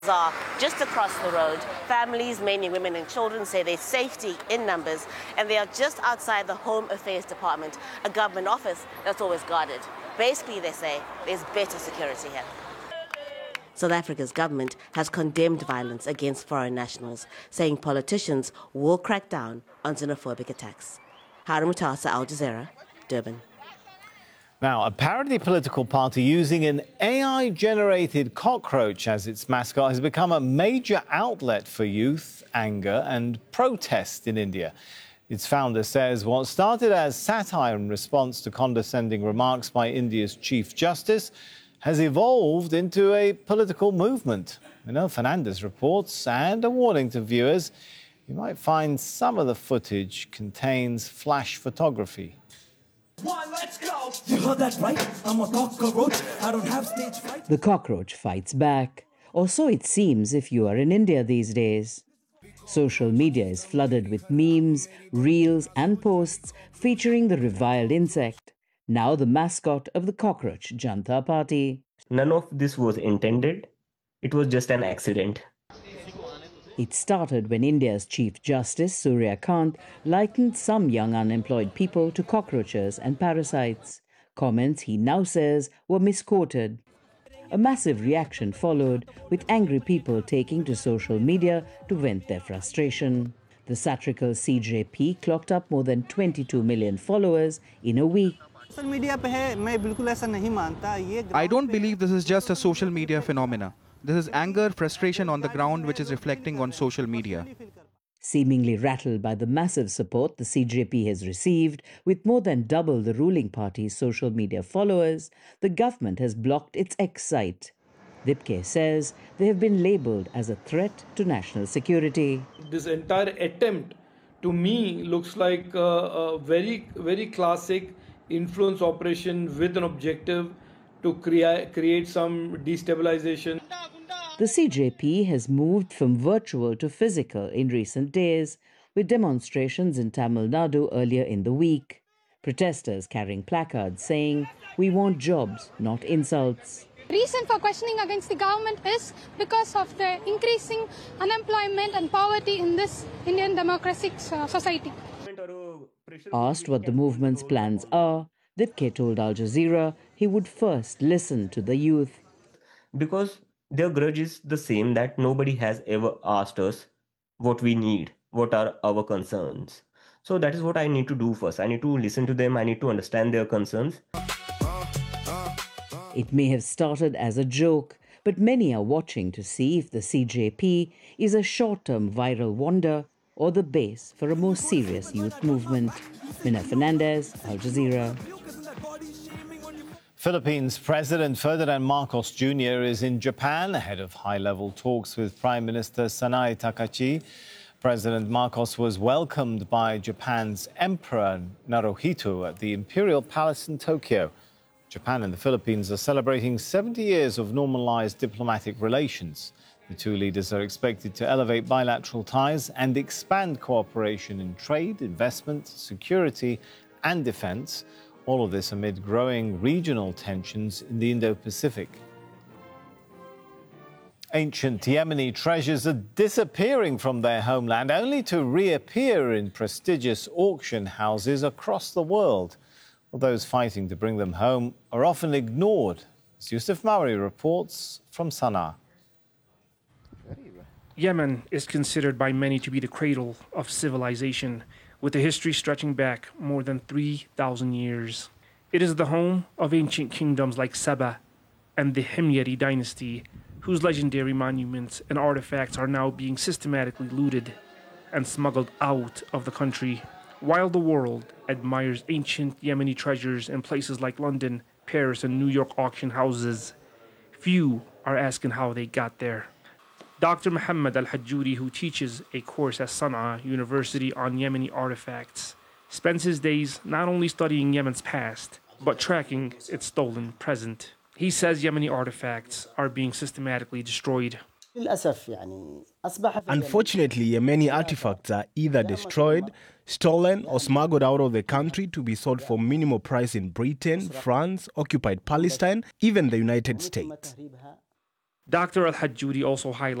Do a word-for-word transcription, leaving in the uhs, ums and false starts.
Are just across the road. Families, mainly women and children, say there's safety in numbers, and they are just outside the Home Affairs Department, a government office that's always guarded. Basically, they say there's better security here. South Africa's government has condemned violence against foreign nationals, saying politicians will crack down on xenophobic attacks. Harun Mutasa, Al Jazeera, Durban. Now, a parody political party using an A I-generated cockroach as its mascot has become a major outlet for youth, anger and protest in India. Its founder says what started as satire in response to condescending remarks by India's Chief Justice has evolved into a political movement. Manil Fernandez reports, and a warning to viewers, you might find some of the footage contains flash photography. One, let's go! You heard that right? I'm a cockroach. I don't have stage fright. The cockroach fights back. Or so it seems if you are in India these days. Social media is flooded with memes, reels and posts featuring the reviled insect, now the mascot of the Cockroach Janata Party. None of this was intended. It was just an accident. It started when India's Chief Justice, Surya Kant, likened some young unemployed people to cockroaches and parasites. Comments he now says were misquoted. A massive reaction followed, with angry people taking to social media to vent their frustration. The satirical C J P clocked up more than twenty-two million followers in a week. I don't believe this is just a social media phenomena. This is anger, frustration on the ground which is reflecting on social media. Seemingly rattled by the massive support the C J P has received, with more than double the ruling party's social media followers, the government has blocked its X site. Dipke says they have been labelled as a threat to national security. This entire attempt, to me, looks like a, a very, very classic influence operation with an objective to create, create some destabilization. The C J P has moved from virtual to physical in recent days, with demonstrations in Tamil Nadu earlier in the week. Protesters carrying placards saying, "We want jobs, not insults." Reason for questioning against the government is because of the increasing unemployment and poverty in this Indian democratic society. Asked what the movement's plans are, Dipke told Al Jazeera he would first listen to the youth. Because their grudge is the same, that nobody has ever asked us what we need, what are our concerns. So that is what I need to do first. I need to listen to them, I need to understand their concerns. It may have started as a joke, but many are watching to see if the C J P is a short-term viral wonder or the base for a more serious youth movement. Manil Fernandez, Al Jazeera. Philippines President Ferdinand Marcos Junior is in Japan ahead of high-level talks with Prime Minister Sanai Takachi. President Marcos was welcomed by Japan's Emperor Naruhito at the Imperial Palace in Tokyo. Japan and the Philippines are celebrating seventy years of normalized diplomatic relations. The two leaders are expected to elevate bilateral ties and expand cooperation in trade, investment, security and defense. All of this amid growing regional tensions in the Indo-Pacific. Ancient Yemeni treasures are disappearing from their homeland only to reappear in prestigious auction houses across the world. Well, those fighting to bring them home are often ignored, as Yusuf Mauri reports from Sana'a. Yemen is considered by many to be the cradle of civilization, with a history stretching back more than three thousand years. It is the home of ancient kingdoms like Saba and the Himyari dynasty, whose legendary monuments and artifacts are now being systematically looted and smuggled out of the country. While the world admires ancient Yemeni treasures in places like London, Paris, and New York auction houses, few are asking how they got there. Doctor Muhammad Al-Hajjuri, who teaches a course at Sana'a University on Yemeni artifacts, spends his days not only studying Yemen's past, but tracking its stolen present. He says Yemeni artifacts are being systematically destroyed. Unfortunately, Yemeni artifacts are either destroyed, stolen, or smuggled out of the country to be sold for minimal price in Britain, France, occupied Palestine, even the United States. Doctor Al Hajjudi also highlighted